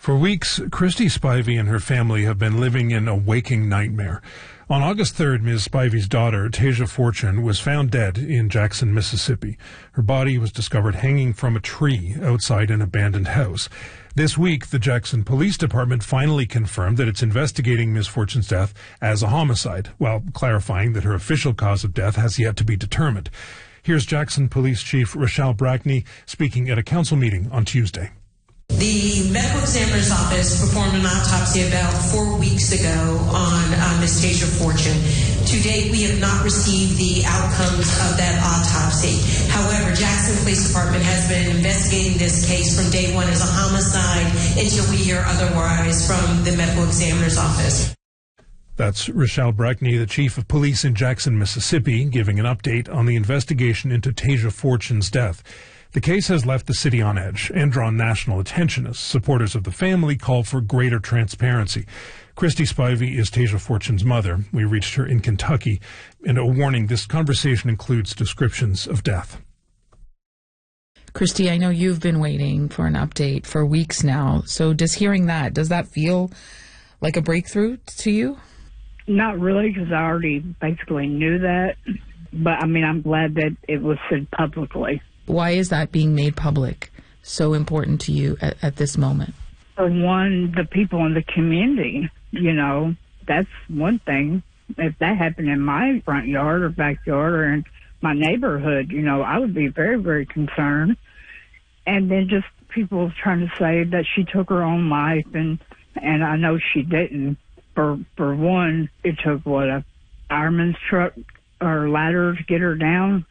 For weeks, Christy Spivey and her family have been living in a waking nightmare. On August 3rd, Ms. Spivey's daughter, Tasia Fortune, was found dead in Jackson, Mississippi. Her body was discovered hanging from a tree outside an abandoned house. This week, the Jackson Police Department finally confirmed that it's investigating Ms. Fortune's death as a homicide, while clarifying that her official cause of death has yet to be determined. Here's Jackson Police Chief Rochelle Brackney speaking at a council meeting on Tuesday. The medical examiner's office performed an autopsy about 4 weeks ago on Ms. Tasia Fortune. To date, we have not received the outcomes of that autopsy. However, Jackson Police Department has been investigating this case from day one as a homicide until we hear otherwise from the medical examiner's office. That's Rochelle Brackney, the chief of police in Jackson, Mississippi, giving an update on the investigation into Tasia Fortune's death. The case has left the city on edge and drawn national attention as supporters of the family call for greater transparency. Christy Spivey is Tasia Fortune's mother. We reached her in Kentucky. And a warning, this conversation includes descriptions of death. Christy, I know you've been waiting for an update for weeks now. So does that feel like a breakthrough to you? Not really, because I already basically knew that. But, I'm glad that it was said publicly. Why is that being made public so important to you at this moment? For one, the people in the community, that's one thing. If that happened in my front yard or backyard or in my neighborhood, I would be very, very concerned. And then just people trying to say that she took her own life, and I know she didn't. For one, it took, a fireman's truck or ladder to get her down?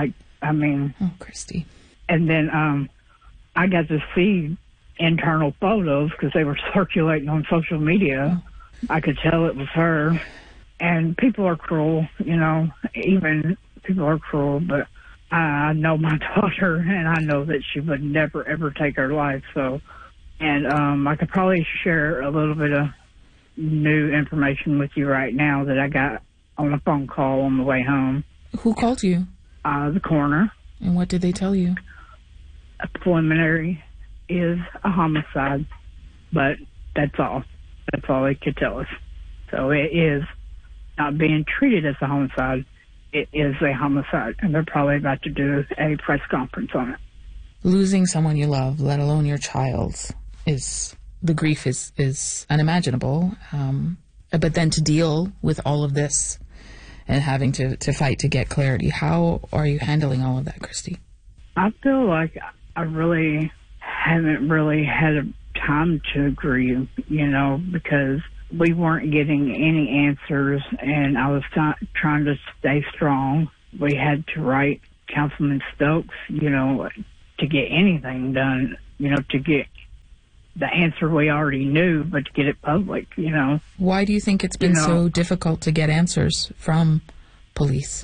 Oh, Christy. And then I got to see internal photos because they were circulating on social media. I could tell it was her. And people are cruel, even people are cruel, but I know my daughter, and I know that she would never, ever take her life. So, and I could probably share a little bit of new information with you right now that I got on a phone call on the way home. Who called you? The coroner. And what did they tell you? A preliminary is a homicide, but that's all. That's all they could tell us. So it is not being treated as a homicide. It is a homicide, and they're probably about to do a press conference on it. Losing someone you love, let alone your child, the grief is unimaginable. But then to deal with all of this and having to fight to get clarity. How are you handling all of that, Christy? I feel like I really haven't really had a time to grieve, because we weren't getting any answers, and I was trying to stay strong. We had to write Councilman Stokes, to get anything done, to get the answer we already knew, but to get it public, Why do you think it's been so difficult to get answers from police?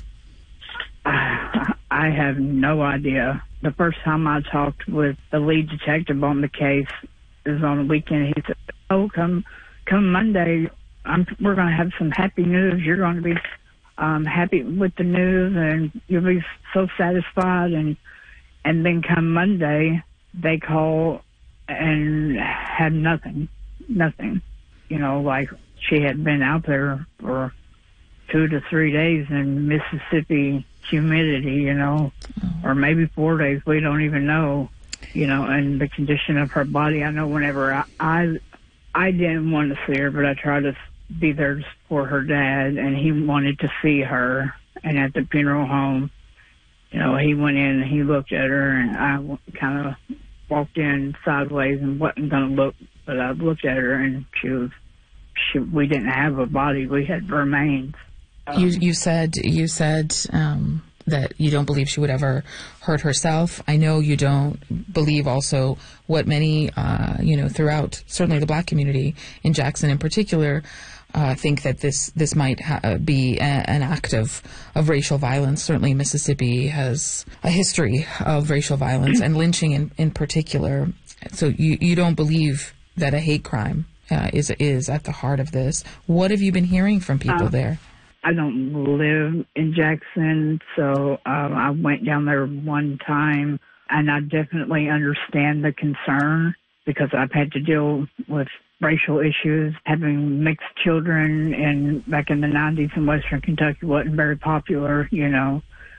I have no idea. The first time I talked with the lead detective on the case is on a weekend. He said, come Monday, we're going to have some happy news. You're going to be happy with the news, and you'll be so satisfied. And then come Monday, they call and had nothing. Like she had been out there for 2 to 3 days in Mississippi humidity, or maybe 4 days. We don't even know, and the condition of her body. I know whenever I didn't want to see her, but I tried to be there for her dad, and he wanted to see her. And at the funeral home, he went in and he looked at her, and I kind of walked in sideways and wasn't going to look, but I looked at her, and we didn't have a body. We had remains. You said that you don't believe she would ever hurt herself. I know you don't believe also what many, throughout certainly the Black community in Jackson in particular, think that this might be an act of racial violence. Certainly Mississippi has a history of racial violence and lynching in particular. So you don't believe that a hate crime is at the heart of this. What have you been hearing from people there? I don't live in Jackson, so I went down there one time, and I definitely understand the concern. because I've had to deal with racial issues. Having mixed children and back in the 90s in Western Kentucky wasn't very popular, you know.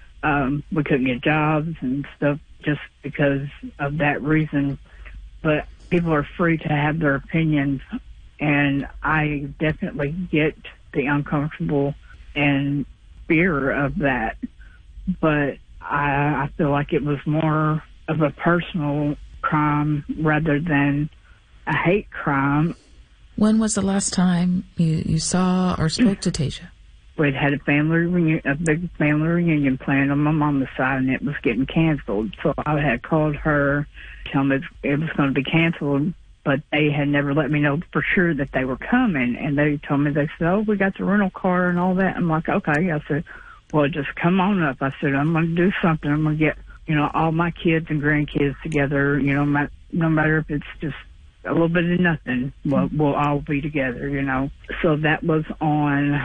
We couldn't get jobs and stuff just because of that reason. But people are free to have their opinions, and I definitely get the uncomfortable and fear of that. But I feel like it was more of a personal crime rather than a hate crime. When was the last time you saw or spoke to Tasia? We'd had a big family reunion planned on my mom's side, and it was getting canceled. So I had called her, telling me it was going to be canceled, but they had never let me know for sure that they were coming. And they told me, they said, "Oh, we got the rental car and all that." I'm like, "Okay." I said, "Well, just come on up." I said, "I'm going to do something. I'm going to get, you know, all my kids and grandkids together, you know, no matter if it's just a little bit of nothing, we'll all be together, you know." So that was on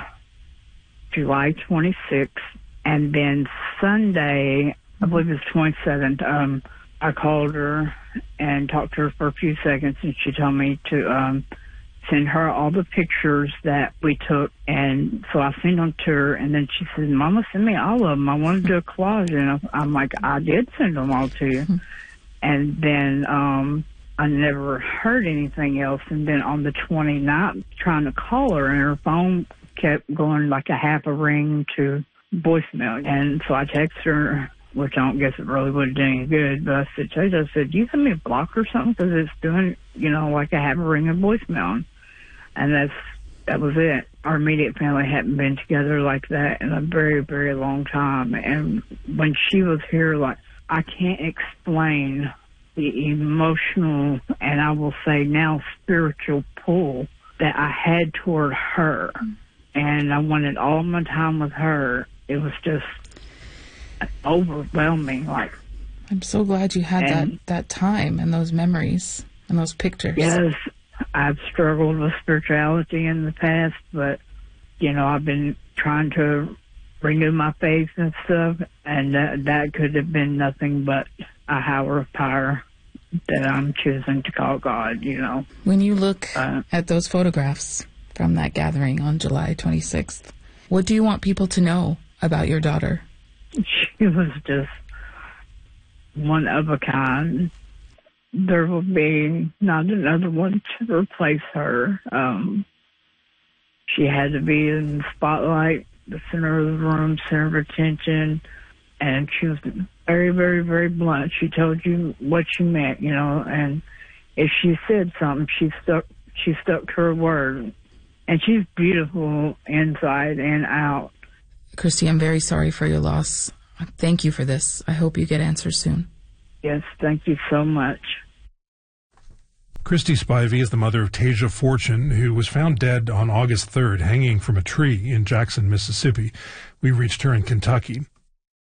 July 26th. And then Sunday, I believe it was 27th, I called her and talked to her for a few seconds, and she told me to send her all the pictures that we took. And so I sent them to her, and then she said, "Mama, send me all of them. I want to do a collage." And I'm like, "I did send them all to you." And then I never heard anything else. And then on the 29th, trying to call her, and her phone kept going like a half a ring to voicemail. And so I texted her, which I don't guess it really would have done any good, but I said, "Tasia," I said, "Do you send me a block or something? Because it's doing, you know, like a half a ring of voicemail." And that was it. Our immediate family hadn't been together like that in a very, very long time. And when she was here, like, I can't explain the emotional, and I will say now spiritual pull that I had toward her. And I wanted all my time with her. It was just overwhelming. Like, I'm so glad you had that time and those memories and those pictures. Yes, I've struggled with spirituality in the past, but, you know, I've been trying to renew my faith and stuff, and that could have been nothing but a higher power that I'm choosing to call God, you know. When you look at those photographs from that gathering on July 26th, what do you want people to know about your daughter? She was just one of a kind. There will be not another one to replace her. She had to be in the spotlight, the center of the room, center of attention, and she was very, very, very blunt. She told you what she meant, you know, and if she said something, she stuck to her word. And she's beautiful inside and out. Christy, I'm very sorry for your loss. Thank you for this. I hope you get answers soon. Yes, thank you so much. Christy Spivey is the mother of Tasia Fortune, who was found dead on August 3rd, hanging from a tree in Jackson, Mississippi. We reached her in Kentucky.